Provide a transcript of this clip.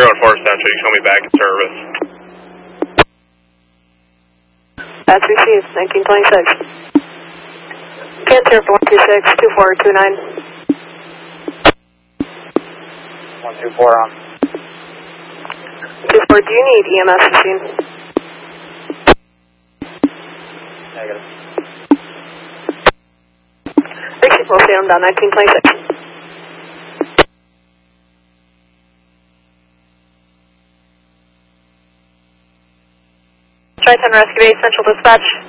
on Forest Township, you call me back in service. That's received, 1926. Cancer for 126-2429. 124 on. 24, do you need EMS machine? Negative. Receive, we'll see them down, 1926. Tri-10 Rescue Base, Central Dispatch.